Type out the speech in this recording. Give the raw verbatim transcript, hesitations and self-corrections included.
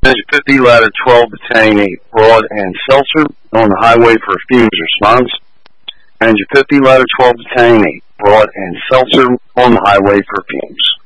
Ranger fifty, ladder twelve, battalion eight, Broad and Seltzer, on the highway for fumes response. Ranger fifty, ladder twelve, battalion eight, Broad and Seltzer, on the highway for fumes.